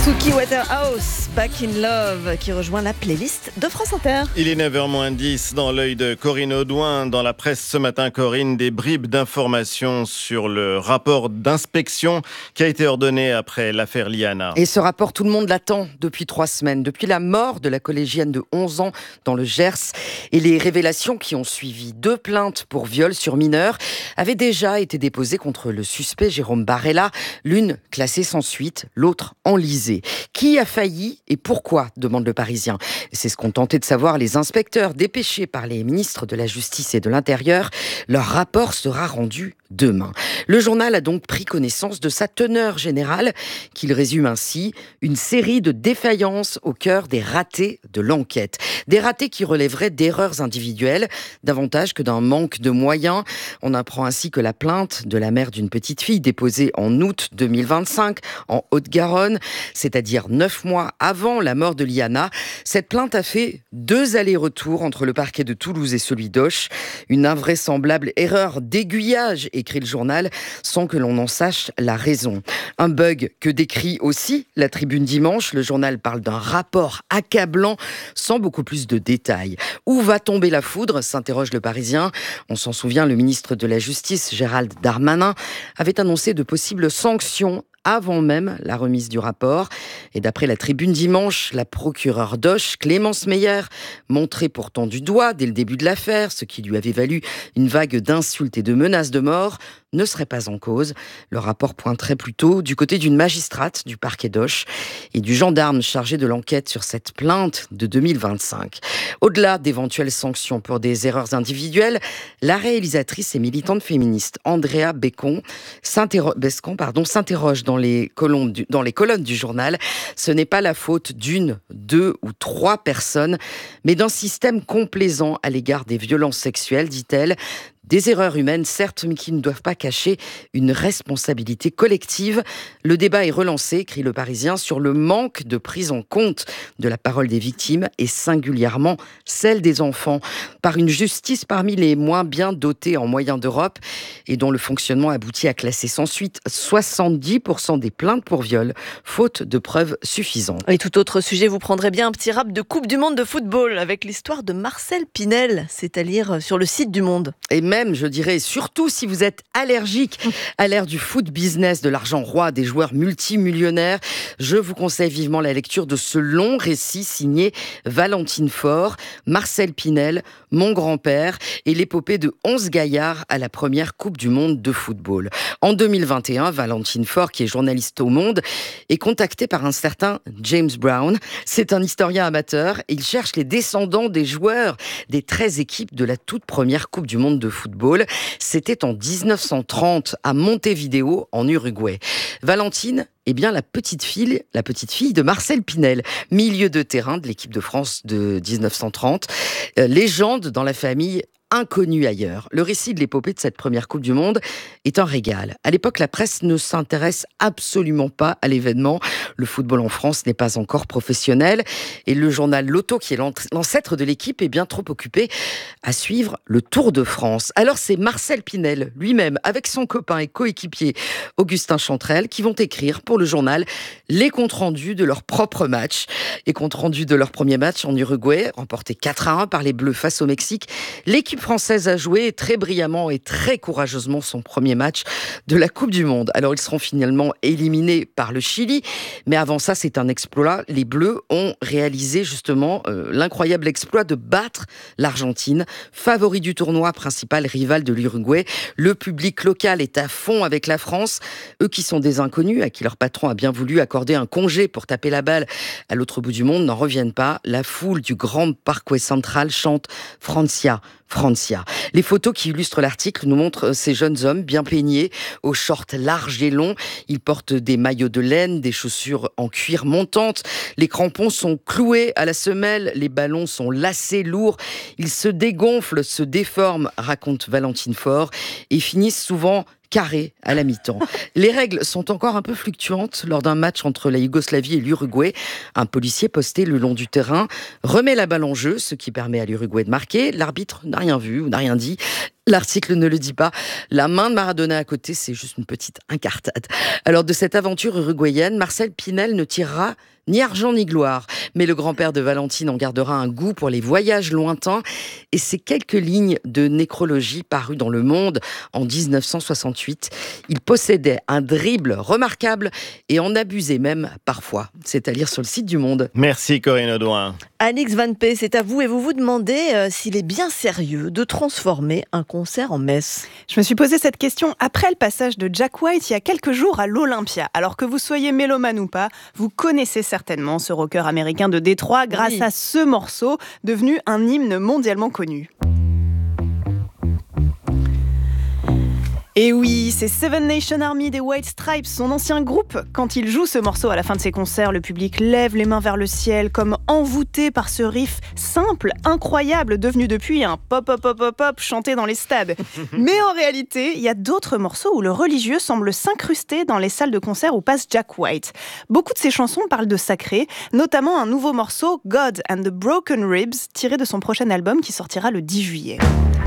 Suki Waterhouse, Back in Love, qui rejoint la playlist de France Inter. Il est 9h-10 dans l'œil de Corinne Audouin. Dans la presse ce matin, Corinne, des bribes d'informations sur le rapport d'inspection qui a été ordonné après l'affaire Liana. Et ce rapport, tout le monde l'attend depuis 3 semaines, depuis la mort de la collégienne de 11 ans dans le Gers et les révélations qui ont suivi. 2 plaintes pour viol sur mineur avaient déjà été déposées contre le suspect Jérôme Barella, l'une classée sans suite, l'autre enlisée. Qui a failli et pourquoi, demande le Parisien. C'est ce qu'ont tenté de savoir les inspecteurs dépêchés par les ministres de la Justice et de l'Intérieur. Leur rapport sera rendu demain. Le journal a donc pris connaissance de sa teneur générale, qu'il résume ainsi: une série de défaillances au cœur des ratés de l'enquête. Des ratés qui relèveraient d'erreurs individuelles, davantage que d'un manque de moyens. On apprend ainsi que la plainte de la mère d'une petite fille déposée en août 2025 en Haute-Garonne, c'est-à-dire 9 mois avant la mort de Liana, cette plainte a fait 2 allers-retours entre le parquet de Toulouse et celui d'Auch. Une invraisemblable erreur d'aiguillage, écrit le journal, sans que l'on en sache la raison. Un bug que décrit aussi la Tribune dimanche. Le journal parle d'un rapport accablant, sans beaucoup plus de détails. Où va tomber la foudre, s'interroge le Parisien. On s'en souvient, le ministre de la Justice, Gérald Darmanin, avait annoncé de possibles sanctions avant même la remise du rapport. Et d'après la Tribune dimanche, la procureure d'Auch, Clémence Meyer, montrait pourtant du doigt dès le début de l'affaire, ce qui lui avait valu une vague d'insultes et de menaces de mort, ne serait pas en cause. Le rapport pointerait plutôt du côté d'une magistrate du parquet d'Auch et du gendarme chargé de l'enquête sur cette plainte de 2025. Au-delà d'éventuelles sanctions pour des erreurs individuelles, la réalisatrice et militante féministe Andrea Bescon s'interroge dans les colonnes du journal. Ce n'est pas la faute d'une, 2 ou 3 personnes, mais d'un système complaisant à l'égard des violences sexuelles, dit-elle. Des erreurs humaines, certes, mais qui ne doivent pas cacher une responsabilité collective. Le débat est relancé, écrit le Parisien, sur le manque de prise en compte de la parole des victimes et singulièrement celle des enfants, par une justice parmi les moins bien dotées en moyens d'Europe et dont le fonctionnement aboutit à classer sans suite 70% des plaintes pour viol, faute de preuves suffisantes. Et tout autre sujet, vous prendrez bien un petit rap de Coupe du Monde de football avec l'histoire de Marcel Pinel, c'est à lire sur le site du Monde. Et même, je dirais, surtout si vous êtes allergique à l'ère du foot business, de l'argent roi, des joueurs multimillionnaires, je vous conseille vivement la lecture de ce long récit signé Valentine Faure, Marcel Pinel, mon grand-père, et l'épopée de 11 gaillards à la première Coupe du Monde de football. En 2021, Valentine Faure, qui est journaliste au Monde, est contactée par un certain James Brown. C'est un historien amateur et il cherche les descendants des joueurs des 13 équipes de la toute première Coupe du Monde de football. C'était en 1930 à Montevideo, en Uruguay. Valentine est bien la petite fille de Marcel Pinel, milieu de terrain de l'équipe de France de 1930. Légende dans la famille, inconnu ailleurs. Le récit de l'épopée de cette première Coupe du Monde est un régal. À l'époque, la presse ne s'intéresse absolument pas à l'événement. Le football en France n'est pas encore professionnel et le journal L'Auto, qui est l'ancêtre de l'équipe, est bien trop occupé à suivre le Tour de France. Alors c'est Marcel Pinel lui-même, avec son copain et coéquipier Augustin Chantrel, qui vont écrire pour le journal les comptes rendus de leur propre match. Et compte rendu de leur premier match en Uruguay, remporté 4-1 par les Bleus face au Mexique. L'équipe française a joué très brillamment et très courageusement son premier match de la Coupe du Monde. Alors ils seront finalement éliminés par le Chili, mais avant ça c'est un exploit. Les Bleus ont réalisé justement l'incroyable exploit de battre l'Argentine, favori du tournoi, principal rival de l'Uruguay. Le public local est à fond avec la France, eux qui sont des inconnus, à qui leur patron a bien voulu accorder un congé pour taper la balle à l'autre bout du monde, n'en reviennent pas. La foule du Grand Parkway Central chante Francia, Francia. Les photos qui illustrent l'article nous montrent ces jeunes hommes bien peignés, aux shorts larges et longs. Ils portent des maillots de laine, des chaussures en cuir montantes. Les crampons sont cloués à la semelle, les ballons sont lacés, lourds. Ils se dégonflent, se déforment, raconte Valentine Faure, et finissent souvent carré à la mi-temps. Les règles sont encore un peu fluctuantes lors d'un match entre la Yougoslavie et l'Uruguay. Un policier posté le long du terrain remet la balle en jeu, ce qui permet à l'Uruguay de marquer. L'arbitre n'a rien vu ou n'a rien dit. L'article ne le dit pas. La main de Maradona à côté, c'est juste une petite incartade. Alors de cette aventure uruguayenne, Marcel Pinel ne tirera ni argent ni gloire. Mais le grand-père de Valentine en gardera un goût pour les voyages lointains. Et ces quelques lignes de nécrologie parues dans Le Monde en 1968, il possédait un dribble remarquable et en abusait même parfois. C'est à lire sur le site du Monde. Merci Corinne Audouin. Alix Van P, c'est à vous et vous vous demandez s'il est bien sérieux de transformer un concert en messe. Je me suis posé cette question après le passage de Jack White il y a quelques jours à l'Olympia. Alors que vous soyez mélomane ou pas, vous connaissez certainement ce rocker américain de Détroit grâce à ce morceau devenu un hymne mondialement connu. Et oui, c'est Seven Nation Army des White Stripes, son ancien groupe. Quand il joue ce morceau à la fin de ses concerts, le public lève les mains vers le ciel, comme envoûté par ce riff simple, incroyable, devenu depuis un pop-pop-pop-pop chanté dans les stades. Mais en réalité, il y a d'autres morceaux où le religieux semble s'incruster dans les salles de concert où passe Jack White. Beaucoup de ses chansons parlent de sacré, notamment un nouveau morceau, God and the Broken Ribs, tiré de son prochain album qui sortira le 10 juillet.